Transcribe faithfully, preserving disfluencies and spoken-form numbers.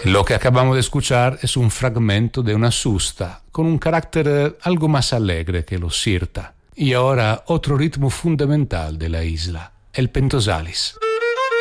Lo que acabamos de escuchar es un fragmento de una susta con un carácter algo más alegre que los sirta. Y ahora otro ritmo fundamental de la isla, el pentosalis.